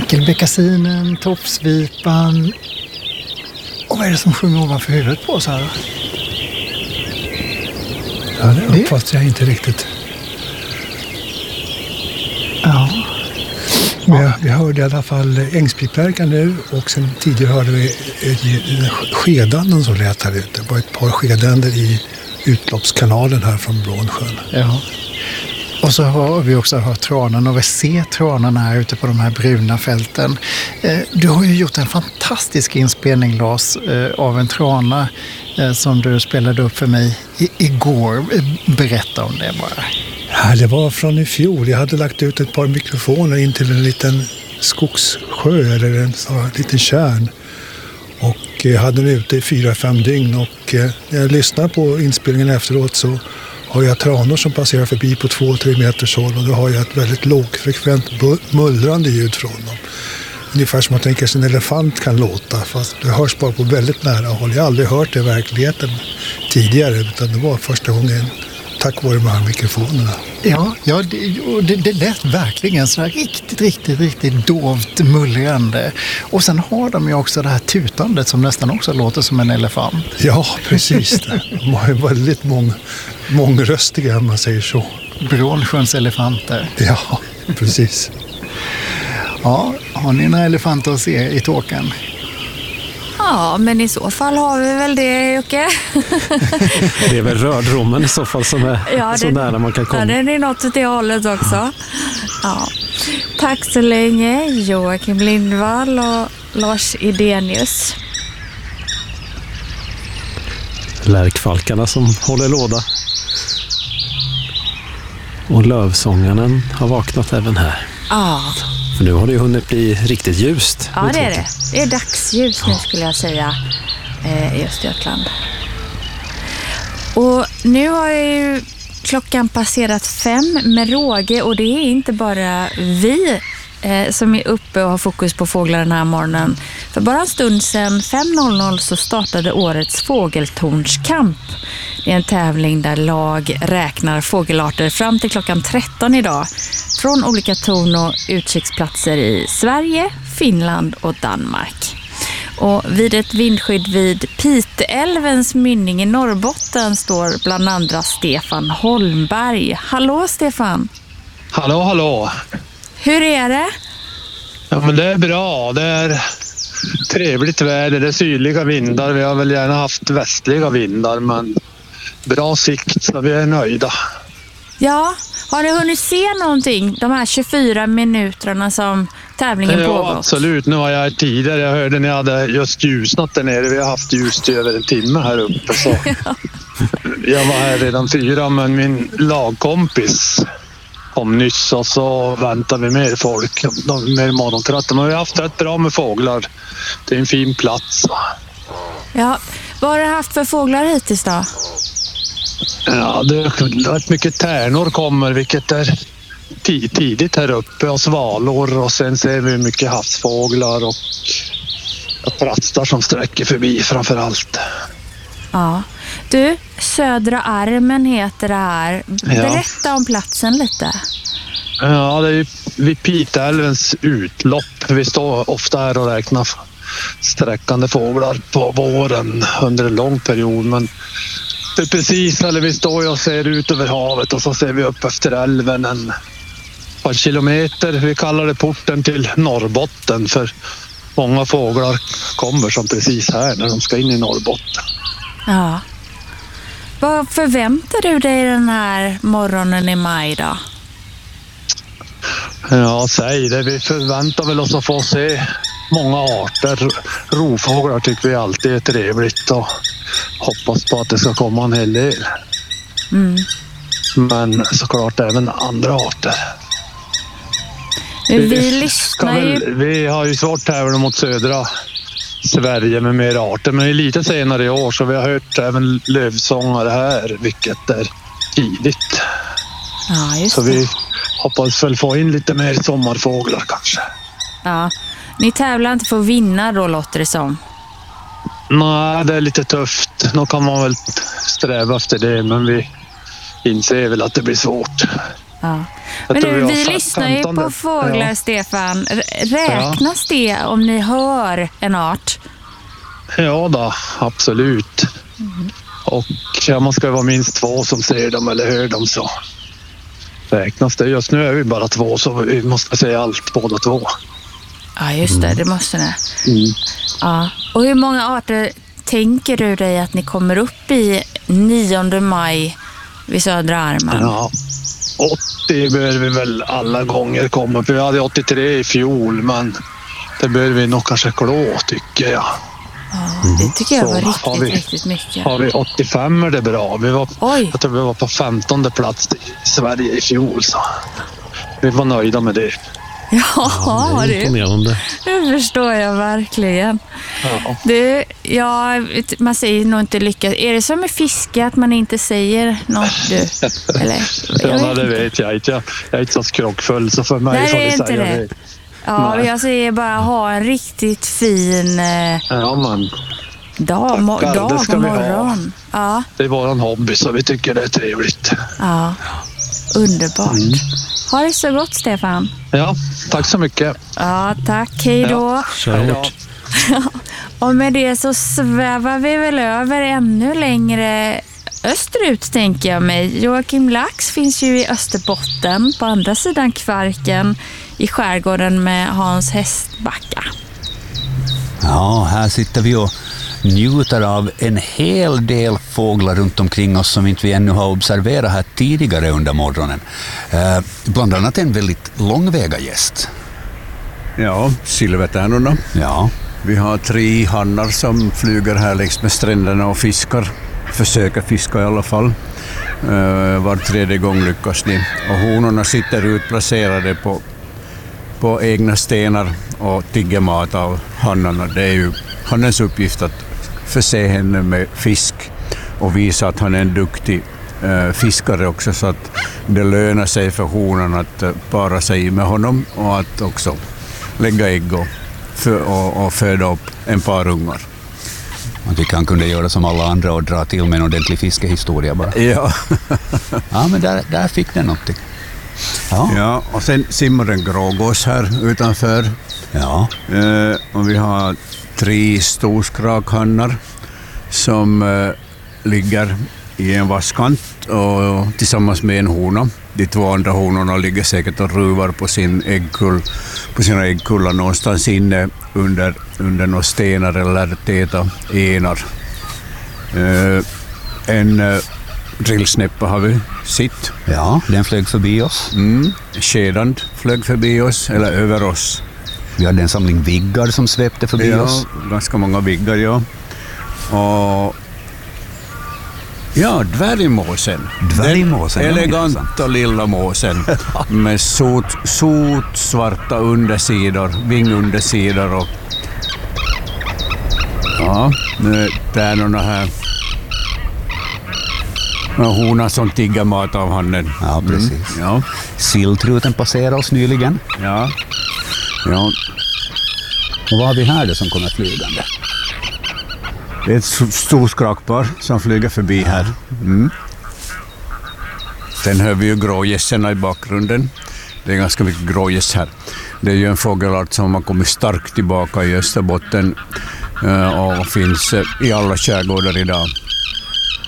Nickelbeckasinen, toppsvipan. Och vad är det som sjunger ovanför huvudet på oss här? Ja, det uppfattar jag inte riktigt. Ja. Men vi hörde i alla fall ängspipverkan nu och sen tidigare hörde vi skedanden som lät här ute. Det var ett par skedanden i utloppskanalen här från Brånsjön. Ja. Och så har vi också hört tranan och vi ser tranan här ute på de här bruna fälten. Du har ju gjort en fantastisk inspelning, Lars, av en trana som du spelade upp för mig igår. Berätta om det bara. Ja, det var från i fjol. Jag hade lagt ut ett par mikrofoner in till en liten skogssjö eller en liten kärn. Och jag hade den ute i 4-5 dygn och när jag lyssnar på inspelningen efteråt så har jag tranor som passerar förbi på 2-3 meters håll och då har jag ett väldigt lågfrekvent mullrande ljud från dem. Ungefär som man tänker sig en elefant kan låta, fast det hörs bara på väldigt nära håll. Jag har aldrig hört det i verkligheten tidigare, utan det var första gången tack vare de här mikrofonerna. Ja, det lät verkligen så här riktigt dovt mullrande. Och sen har de ju också det här tutandet som nästan också låter som en elefant. Ja, precis. De är väldigt mångröstiga om man säger så. Brånsjöns elefanter. Ja, precis. Ja, har ni några elefanter att se i Tåkern? Ja, men i så fall har vi väl det, Jocke. Det är väl rördrommen i så fall som är så nära man kan komma. Ja, den är något åt det hållet också. Ja. Tack så länge, Joakim Lindvall och Lars Idenius. Lärkfalkarna som håller låda. Och lövsångaren har vaknat även här. Ja. För nu har det ju hunnit bli riktigt ljust. Ja, det är det. Det är dagsljus nu skulle jag säga i Östergötland. Och nu har ju klockan passerat 5 med råge och det är inte bara vi som är uppe och har fokus på fåglar den här morgonen. För bara en stund sedan 5.00 så startade årets fågeltornskamp. Det är en tävling där lag räknar fågelarter fram till klockan 13 idag från olika torn- och utkiksplatser i Sverige, Finland och Danmark. Och vid ett vindskydd vid Piteälvens mynning i Norrbotten står bland andra Stefan Holmberg. Hallå Stefan! Hallå! Hur är det? Ja, men det är bra. Det är trevligt väder. Det är sydliga vindar. Vi har väl gärna haft västliga vindar, men bra sikt så vi är nöjda. Ja, har ni hunnit se någonting de här 24 minuterna som tävlingen pågått? Ja, absolut. Nu var jag här tidigare. Jag hörde ni hade just ljusnat där nere. Vi har haft ljust i över en timme här uppe. Så. Jag var här redan 4, men min lagkompis kom nyss och så väntar vi mer folk. De är mer morgontrötta. Men vi har haft rätt bra med fåglar. Det är en fin plats. Ja, vad har du haft för fåglar hittills då? Ja, det är rätt mycket tärnor kommer, vilket är tidigt här uppe, och svalor, och sen ser vi mycket havsfåglar och prastar som sträcker förbi framför allt. Ja. Du, Södra Armen heter det här. Berätta om platsen lite. Ja, det är vid Piteälvens utlopp. Vi står ofta här och räknar sträckande fåglar på våren under en lång period, men det är precis, eller vi står och ser ut över havet och så ser vi upp efter älven en par kilometer. Vi kallar det porten till Norrbotten, för många fåglar kommer som precis här när de ska in i Norrbotten. Ja. Vad förväntar du dig den här morgonen i maj då? Ja, säg det. Vi förväntar väl oss att få se många arter. Rovfåglar tycker vi alltid är trevligt och hoppas på att det ska komma en hel del. Mm. Men såklart även andra arter. Vi lyssnar ju... Vi har ju svårt tävla mot södra Sverige med mer arter, men lite senare i år så vi har hört även lövsångare här, vilket är tidigt. Ja, just så det. Vi hoppas väl få in lite mer sommarfåglar kanske. Ja, ni tävlar inte för att vinna då, låter det som. Nej, det är lite tufft. Då kan man väl sträva efter det, men vi inser väl att det blir svårt. Ja. Men nu, vi lyssnar ju på fåglar, Stefan. Räknas det om ni hör en art? Ja då, absolut. Och man ska vara minst 2 som ser dem eller hör dem, så räknas det. Just nu är vi bara 2, så vi måste se allt båda 2. Ja, just det. Det måste ni. Ja. Och hur många arter tänker du dig att ni kommer upp i 9 maj vid Södra Armen? Ja, 80 bör vi väl alla gånger komma. För vi hade 83 i fjol, men det bör vi nog kanske klå, tycker jag. Ja, det tycker jag var riktigt mycket. Har vi 85 är det bra. Jag tror vi var på 15:e plats i Sverige i fjol, så vi var nöjda med det. Ja, det förstår jag verkligen. Ja. Man säger nog inte lyckas. Är det som med fiske att man inte säger något? Eller? Det vet jag inte. Jag är inte så skrockfull, så för mig får det säga det. Ja, jag säger bara ha en riktigt fin dag och morgon. Ja. Det är våran hobby, så vi tycker det är trevligt. Ja, underbart. Ha det så gott, Stefan. Ja, tack så mycket. Ja, tack. Hej då. Ja, och med det så svävar vi väl över ännu längre österut, tänker jag mig. Joakim Lax finns ju i Österbotten, på andra sidan Kvarken, i skärgården med Hans Hästbacka. Ja, här sitter vi och njuter av en hel del fåglar runt omkring oss som inte vi ännu har observerat här tidigare under morgonen. Bland annat en väldigt långväga gäst. Ja, silvertärnorna. Ja. Vi har 3 hannar som flyger här längs med stränderna och fiskar. Försöker fiska i alla fall. Var 3:e gång lyckas ni. Och honorna sitter utplacerade på egna stenar och tigger mat av hannarna. Det är ju hannens uppgift att förse henne med fisk och visa att han är en duktig fiskare också, så att det lönar sig för honan att para sig med honom och att också lägga ägg och föda upp en par ungar. Man tycker han kunde göra som alla andra och dra till med en ordentlig fiskehistoria bara. Ja. Ja, men där fick den någonting. Ja, och sen simmar en grågås här utanför. Ja. Och vi har 3 storskrakhannar som ligger i en vasskant och tillsammans med en hona. De 2 andra honorna ligger säkert och ruvar på sina äggkullar någonstans inne under några stenar eller täta enar. En drillsnäppa har vi sett. Ja, den flög förbi oss. Skedand flög förbi oss, eller över oss. Vi hade en samling viggar som svepte förbi oss. Ganska många viggar, ja. Och dvärgmåsen. Dvärgmåsen. Eleganta lilla måsen med sotsvarta undersidor, vingundersidor och nu tärnorna här. Och honan som tigger mat av hannen. Ja, precis. Ja. Silltruten passerar oss nyligen. Ja. Och vad har vi här då som kommer flygande? Det är ett storskrakpar som flyger förbi här. Sen hör vi ju grågässerna i bakgrunden. Det är ganska mycket grågäss här. Det är ju en fågelart som har kommit starkt tillbaka i Österbotten och finns i alla skärgårdar idag.